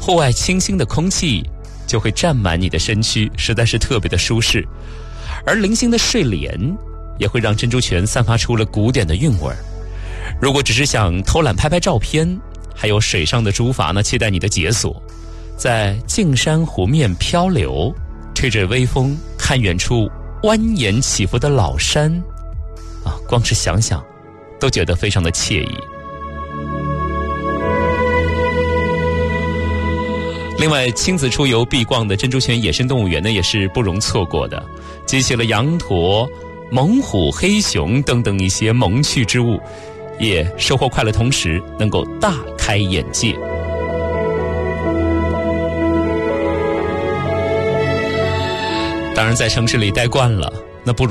户外清新的空气就会占满你的身躯，实在是特别的舒适。而零星的睡莲也会让珍珠泉散发出了古典的韵味。如果只是想偷懒拍拍照片，还有水上的竹筏呢，期待你的解锁。在镜山湖面漂流，吹着微风，看远处蜿蜒起伏的老山光是想想都觉得非常的惬意。另外，亲子出游必逛的珍珠泉野生动物园呢，也是不容错过的，集齐了羊驼、猛虎、黑熊等等一些萌趣之物，也收获快乐，同时能够大开眼界。当然，在城市里待惯了，